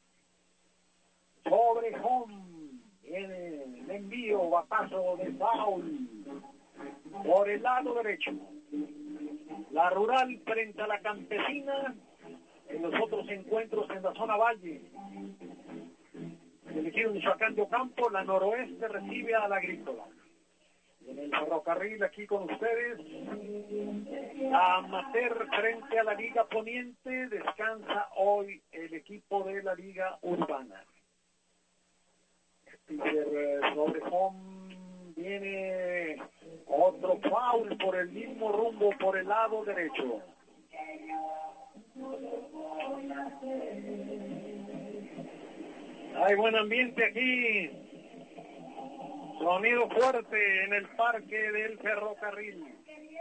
Sobre home, viene el envío, batazo de foul por el lado derecho. La Rural frente a la Campesina en los otros encuentros en la zona Valle. El ejido Michoacán de Ocampo, la Noroeste recibe a la Agrícola. En el Ferrocarril aquí con ustedes, la Amateur frente a la Liga Poniente, descansa hoy el equipo de la Liga Urbana. Sobre home viene otro foul por el mismo rumbo, por el lado derecho. Hay buen ambiente aquí. Sonido fuerte en el Parque del Ferrocarril.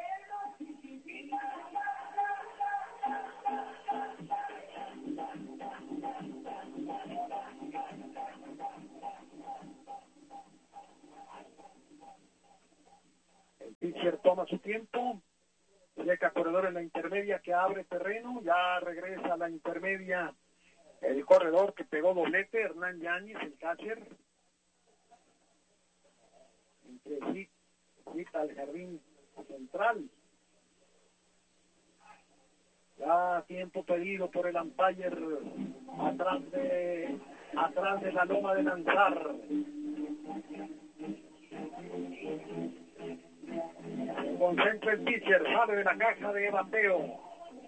El pitcher toma su tiempo. Seca corredor en la intermedia que abre terreno. Ya regresa a la intermedia el corredor que pegó doblete, Hernán Yáñez, el catcher. Entre cita al jardín central. Ya tiempo pedido por el umpire atrás de la loma de lanzar. Concentra el pitcher, sale de la caja de bateo.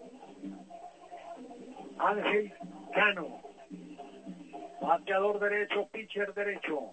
Ángel Cano, bateador derecho, pitcher derecho.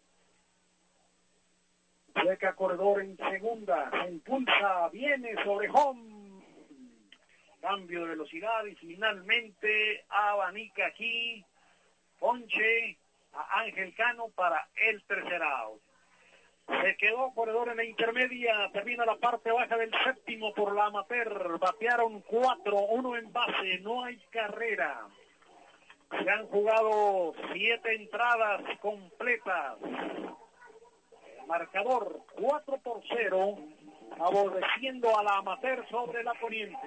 Seca corredor en segunda, se impulsa, viene sobre home. Cambio de velocidad y finalmente abanica aquí. Ponche a Ángel Cano para el tercer out. Se quedó corredor en la intermedia, termina la parte baja del séptimo por la amateur. Batearon 4, 1 en base, no hay carrera. Se han jugado 7 entradas completas. Marcador 4-0, favoreciendo a la amateur sobre la poniente.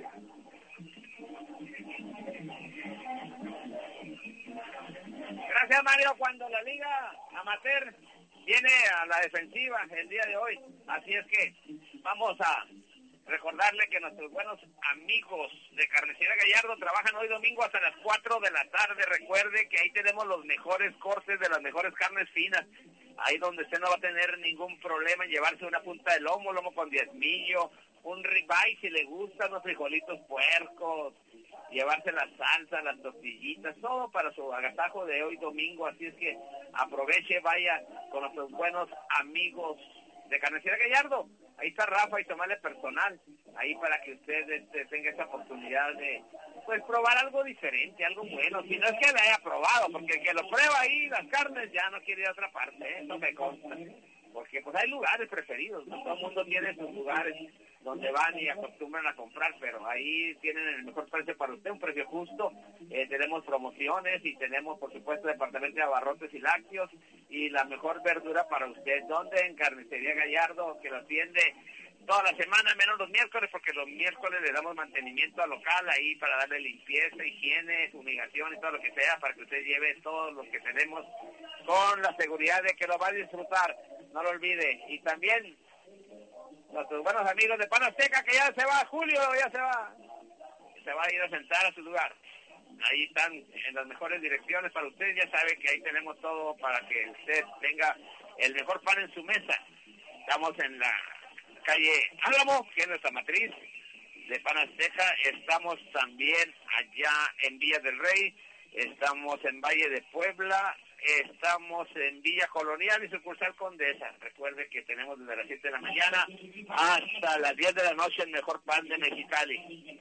Gracias, Mario. Cuando la liga amateur viene a la defensiva el día de hoy, así es que vamos a recordarle que nuestros buenos amigos de Carnicería Gallardo trabajan hoy domingo hasta las 4 de la tarde. Recuerde que ahí tenemos los mejores cortes de las mejores carnes finas, ahí donde usted no va a tener ningún problema en llevarse una punta de lomo con diezmillo, un ribeye si le gustan, unos frijolitos puercos, llevarse la salsa, las tortillitas, todo para su agasajo de hoy domingo. Así es que aproveche, vaya con nuestros buenos amigos de Carnicería Gallardo. Ahí está Rafa y tomarle personal, ahí para que usted tenga esa oportunidad de pues probar algo diferente, algo bueno. Si no es que lo haya probado, porque el que lo prueba ahí las carnes ya no quiere ir a otra parte, eso me consta. Porque pues hay lugares preferidos, ¿no? Todo el mundo tiene sus lugares donde van y acostumbran a comprar, pero ahí tienen el mejor precio para usted, un precio justo. Tenemos promociones y tenemos, por supuesto, departamento de abarrotes y lácteos y la mejor verdura para usted. ¿Dónde? En Carnicería Gallardo, que lo atiende toda la semana, menos los miércoles, porque los miércoles le damos mantenimiento al local ahí para darle limpieza, higiene, fumigación y todo lo que sea, para que usted lleve todos los que tenemos con la seguridad de que lo va a disfrutar. No lo olvide. Y también nuestros buenos amigos de Pan Azteca, que ya se va, Julio, ya se va a ir a sentar a su lugar. Ahí están en las mejores direcciones para usted. Ya sabe que ahí tenemos todo para que usted tenga el mejor pan en su mesa. Estamos en la calle Álamo, que es nuestra matriz de Pan Azteca. Estamos también allá en Villa del Rey, estamos en Valle de Puebla, estamos en Villa Colonial y sucursal Condesa. Recuerde que tenemos desde las 7 de la mañana hasta las 10 de la noche el mejor pan de Mexicali.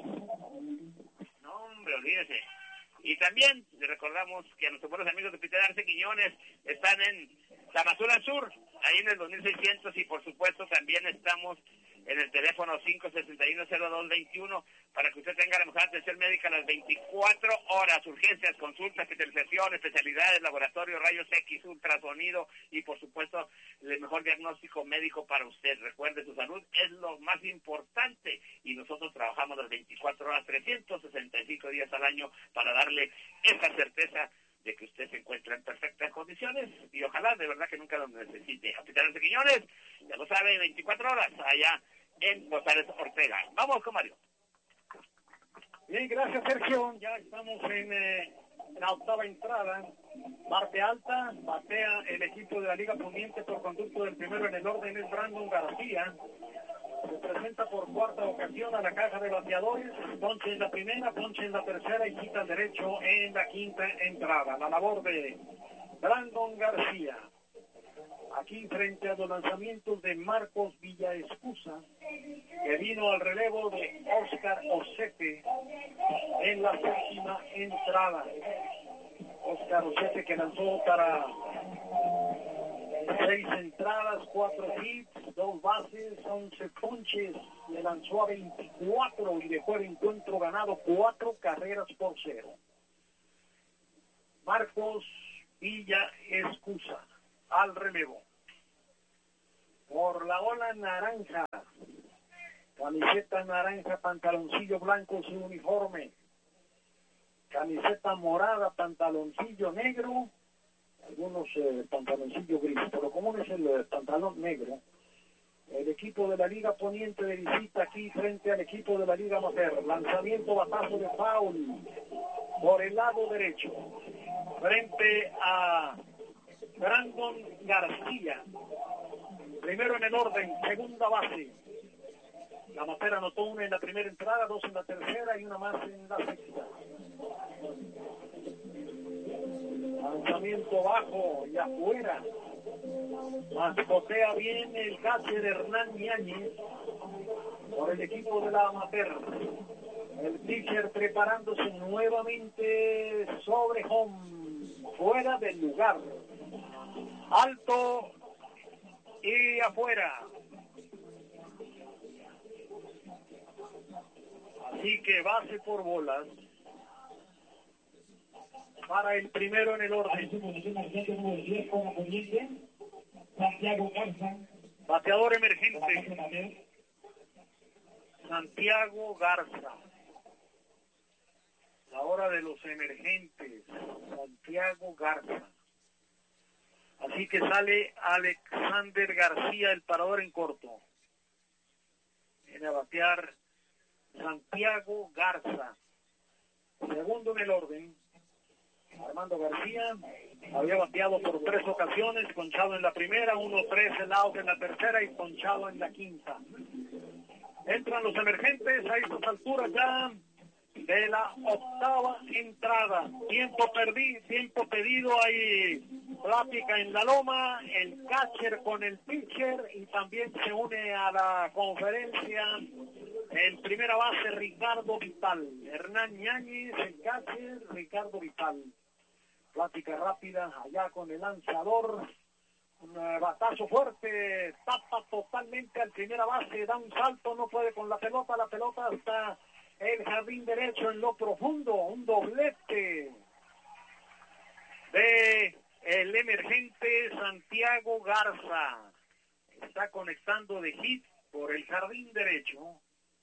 No, hombre, olvídese. Y también le recordamos que nuestros buenos amigos de Peter Arce Quiñones están en Tamazula Sur, ahí en el 2600, y por supuesto también estamos en el teléfono 561-0221 para que usted tenga la mejor atención médica las 24 horas, urgencias, consultas, especialización, especialidades, laboratorio, rayos X, ultrasonido y por supuesto el mejor diagnóstico médico para usted. Recuerde, su salud es lo más importante y nosotros trabajamos las 24 horas, 365 días al año para darle esa certeza de que usted se encuentra en perfectas condiciones y ojalá de verdad que nunca lo necesite. Hospital de Quiñones, ya lo sabe, 24 horas allá en González Ortega. Vamos con Mario. Bien, gracias Sergio. Ya estamos en la octava entrada. Parte alta, batea el equipo de la Liga Poniente por conducto del primero en el orden es Brandon García. Se presenta por cuarta ocasión a la caja de bateadores, ponche en la primera, ponche en la tercera y quita derecho en la quinta entrada. La labor de Brandon García. Aquí frente a los lanzamientos de Marcos Villaescusa, que vino al relevo de Oscar Ocete en la séptima entrada. Oscar Ocete, que lanzó para 6 entradas, 4 hits, 2 bases, 11 ponches, le lanzó a 24 y dejó el encuentro ganado 4 carreras por 0. Marcos Villaescusa al relevo. Por la ola naranja, camiseta naranja, pantaloncillo blanco, su uniforme. Camiseta morada, pantaloncillo negro, algunos pantaloncillo gris, pero común es el pantalón negro. El equipo de la Liga Poniente de visita aquí frente al equipo de la Liga Amateur. Lanzamiento, batazo de foul por el lado derecho, frente a Brandon García. Primero en el orden, segunda base. La Amateur anotó 1 en la primera entrada, 2 en la tercera y 1 más en la sexta. Lanzamiento bajo y afuera. Mascotea bien el catcher Hernán Ñañez por el equipo de la Amateur. El pitcher preparándose nuevamente sobre home, fuera del lugar. Alto y afuera. Así que base por bolas para el primero en el orden. Santiago Garza. Bateador emergente. Santiago Garza. La hora de los emergentes. Santiago Garza. Así que sale Alexander García, el parador en corto. Viene a batear Santiago Garza. Segundo en el orden. Armando García había bateado por 3 ocasiones, ponchado en la primera, 1-3 el out en la tercera y ponchado en la quinta. Entran los emergentes a estas alturas ya de la octava entrada. Tiempo pedido, hay plática en la loma, el catcher con el pitcher y también se une a la conferencia en primera base Ricardo Vital. Hernán Ñañez, el catcher, Ricardo Vital. Plática rápida allá con el lanzador. Un batazo fuerte, tapa totalmente al primera base, da un salto, no puede con la pelota está el jardín derecho en lo profundo, un doblete de el emergente Santiago Garza. Está conectando de hit por el jardín derecho.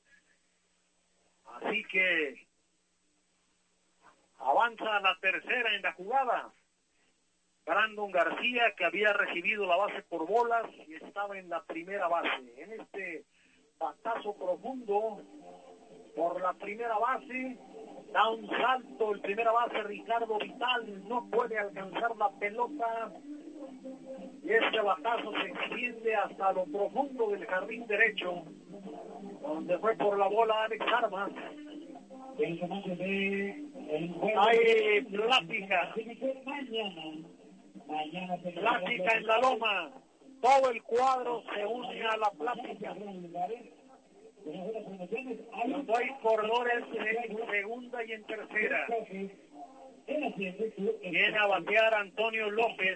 Así que avanza a la tercera en la jugada. Brandon García, que había recibido la base por bolas y estaba en la primera base. En este batazo profundo por la primera base, da un salto el primera base Ricardo Vital, no puede alcanzar la pelota y este batazo se extiende hasta lo profundo del jardín derecho, donde fue por la bola Alex Armas. Hay plática. Plática en la loma. Todo el cuadro se une a la plática. Cuando hay corredores en segunda y en tercera. Viene a batear Antonio López.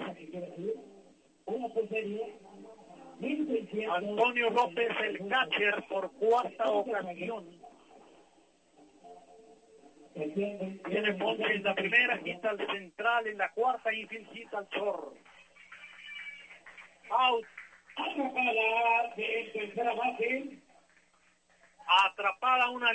Antonio López, el catcher, por cuarta ocasión. Tiene ponche en la primera, quita al central en la cuarta y quita al chorro. Out. Atrapada una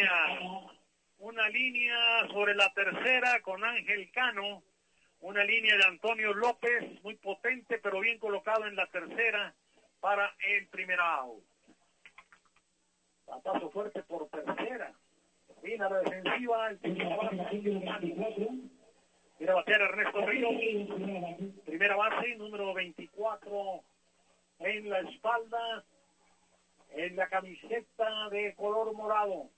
línea sobre la tercera con Ángel Cano, una línea de Antonio López, muy potente pero bien colocado en la tercera para el primer out. Batazo fuerte por tercera. Viene a la defensiva, el primera base. Viene a batear Ernesto Ríos. Primera base, número 24 en la espalda, en la camiseta de color morado.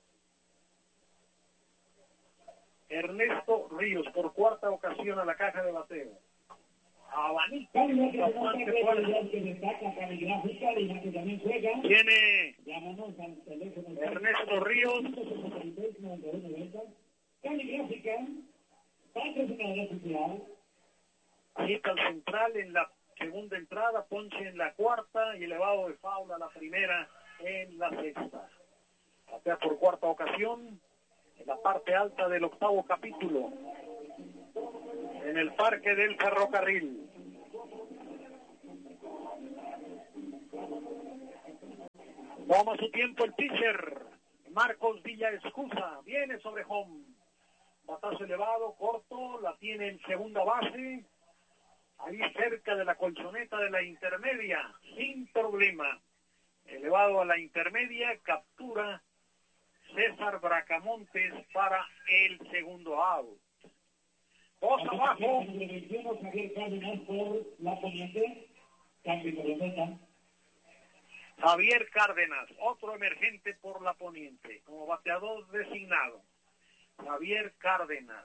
Ernesto Ríos, por cuarta ocasión a la caja de bateo. Abanico bastante fuerte. Tiene Ernesto Ríos. Ahí está el central en la segunda entrada, ponche en la cuarta y elevado de foul a la primera en la sexta. Batea por cuarta ocasión en la parte alta del octavo capítulo, en el Parque del Ferrocarril. Toma su tiempo el pitcher, Marcos Villa Escusa, viene sobre home. Batazo elevado, corto, la tiene en segunda base, ahí cerca de la colchoneta de la intermedia, sin problema. Elevado a la intermedia, captura César Bracamontes para el segundo out. Dos abajo. Javier Cárdenas, otro emergente por la poniente, como bateador designado. Javier Cárdenas.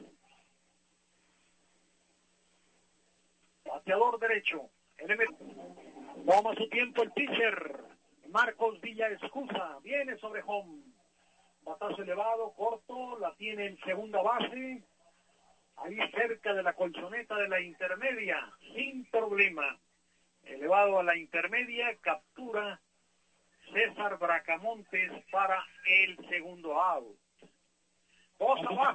Bateador derecho. Toma su tiempo el pitcher, Marcos Villa Escusa, viene sobre home. Batazo elevado, corto, la tiene en segunda base, ahí cerca de la colchoneta de la intermedia, sin problema. elevado a la intermedia, captura César Bracamontes para el segundo out. 2 abajo.